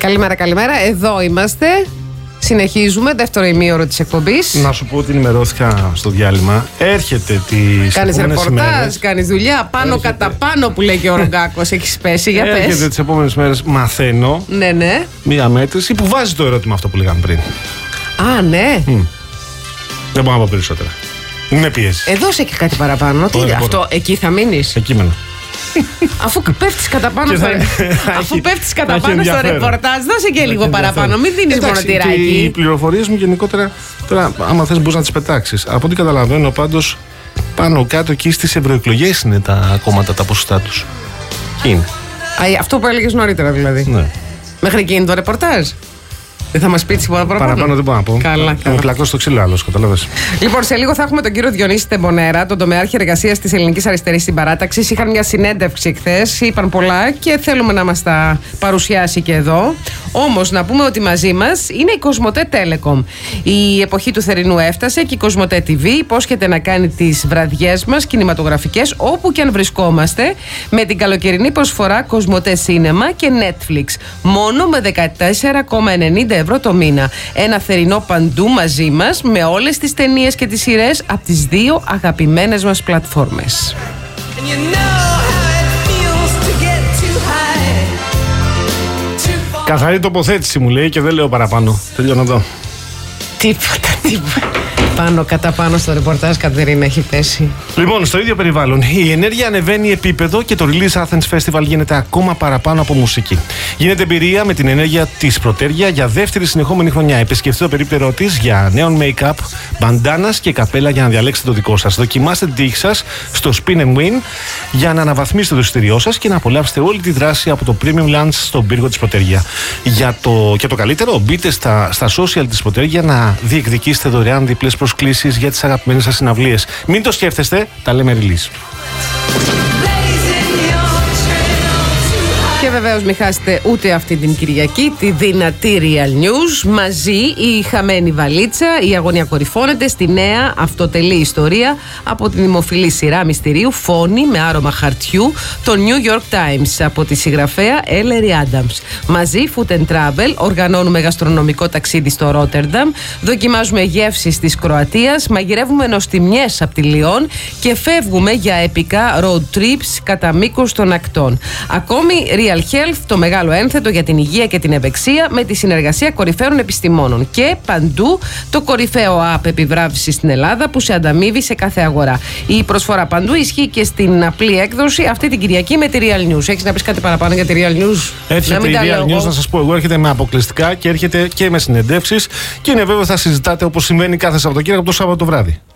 Καλημέρα, καλημέρα. Εδώ είμαστε. Συνεχίζουμε, δεύτερο ημίωρο της εκπομπής. Να σου πω ότι ενημερώθηκα στο διάλειμμα. Έρχεται τις κάνεις ρεπορτάζ, ημέρες. κάνεις δουλειά. Πάνω έρχεται. Κατά πάνω που λέει και ο Ρογκάκος. Έχεις πέσει, για πες. Έρχεται τις επόμενες μέρες, μαθαίνω. Ναι. Μία μέτρηση που βάζει το ερώτημα αυτό που λέγαμε πριν. Α, ναι. Δεν μπορώ να πω περισσότερα. Είναι πίεση. Δώσε και κάτι παραπάνω. Τι, αυτό εκεί θα μείνεις. Εκεί μένω. Αφού πέφτεις κατά πάνω στο ρεπορτάζ, δώσε και λίγο παραπάνω. Μην δίνεις μόνο τυράκι. Και οι πληροφορίες μου γενικότερα, τώρα άμα θες μπορείς να τις πετάξεις. Από ό,τι καταλαβαίνω πάντως, πάνω κάτω εκεί στις ευρωεκλογές είναι τα κόμματα τα ποσοστά τους. Είναι. Αυτό που έλεγες νωρίτερα δηλαδή. Ναι. Μέχρι εκεί είναι το ρεπορτάζ. Δεν θα μας πει τίποτα παραπάνω. Παραπάνω δεν μπορώ να πω. Καλά. Μου πλακώσει το ξύλο άλλος, καταλαβαίνεις. Λοιπόν, σε λίγο θα έχουμε τον κύριο Διονύση Τεμπονέρα, τον τομεάρχη εργασίας της Ελληνικής Αριστερής στην Παράταξη. Είχαν μια συνέντευξη χθες, είπαν πολλά και θέλουμε να μας τα παρουσιάσει και εδώ. Όμως, να πούμε ότι μαζί μας είναι η Κοσμοτέ Telecom. Η εποχή του θερινού έφτασε και η Κοσμοτέ TV υπόσχεται να κάνει τις βραδιές μας κινηματογραφικές όπου και αν βρισκόμαστε με την καλοκαιρινή προσφορά Κοσμοτέ Cinema και Netflix. Μόνο με 14,90 ευρώ το μήνα. Ένα θερινό παντού μαζί μας με όλες τις ταινίες και τις σειρές από τις δύο αγαπημένες μας πλατφόρμες. Καθαρή τοποθέτηση μου λέει και δεν λέω παραπάνω. Τελειώνω εδώ. Τίποτα. Πάνω κατά πάνω στο ρεπορτάζ, Κατερίνα, έχει πέσει. Λοιπόν, στο ίδιο περιβάλλον, η ενέργεια ανεβαίνει επίπεδο και το Release Athens Festival γίνεται ακόμα παραπάνω από μουσική. Γίνεται εμπειρία με την ενέργεια της Πρωτέργεια για δεύτερη συνεχόμενη χρονιά. Επισκεφτείτε το περίπτερό της για νέων make-up, μπαντάνας και καπέλα για να διαλέξετε το δικό σας. Δοκιμάστε την τύχη σας στο Spin and Win για να αναβαθμίσετε το εισιτήριό σας και να απολαύσετε όλη τη δράση από το Premium Lunch στον πύργο της Πρωτέργεια. Και το καλύτερο, μπείτε στα social της Πρωτέργεια να διεκδικήσετε δωρεάν διπλές προσκλήσεις για τις αγαπημένες σας συναυλίες. Μην το σκέφτεστε, τα λέμε Release. Και βεβαίως μην χάσετε ούτε αυτή την Κυριακή τη δυνατή Real News. Μαζί η χαμένη βαλίτσα, η αγωνία κορυφώνεται στη νέα αυτοτελή ιστορία από την δημοφιλή σειρά μυστηρίου Φόνη με άρωμα χαρτιού, το New York Times, από τη συγγραφέα Ellery Adams. Μαζί Food and Travel, οργανώνουμε γαστρονομικό ταξίδι στο Ρότερνταμ, δοκιμάζουμε γεύσεις της Κροατίας, μαγειρεύουμε νοστιμιές από τη Λιόν και φεύγουμε για επικά road trips κατά μήκος των ακτών. Ακόμη Real Health, το μεγάλο ένθετο για την υγεία και την ευεξία με τη συνεργασία κορυφαίων επιστημόνων. Και παντού το κορυφαίο app επιβράβευση στην Ελλάδα που σε ανταμείβει σε κάθε αγορά. Η προσφορά παντού ισχύει και στην απλή έκδοση αυτή την Κυριακή με τη Real News. Έχεις να πεις κάτι παραπάνω για τη Real News? Έρχεται η Real News, να σας πω εγώ, έρχεται με αποκλειστικά και έρχεται και με συνεντεύξεις και είναι βέβαιο θα συζητάτε όπως συμβαίνει κάθε Σαββατοκύριακο από το Σάββατο το βράδυ.